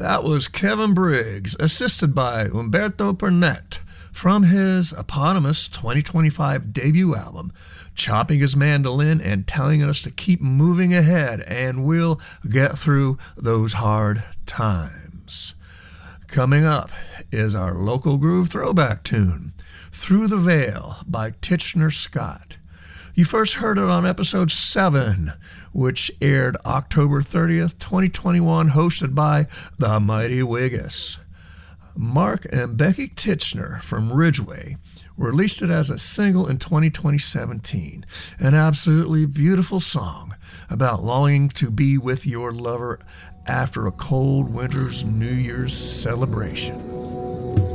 That was Kevin Briggs, assisted by Umberto Pernet, from his eponymous 2025 debut album, chopping his mandolin and telling us to keep moving ahead and we'll get through those hard times. Coming up is our local groove throwback tune, Through the Veil by Titchener Scott. You first heard it on episode 7, which aired October 30th, 2021, hosted by the Mighty Wiggus. Mark and Becky Titchener from Ridgeway released it as a single in 2017, an absolutely beautiful song about longing to be with your lover after a cold winter's New Year's celebration.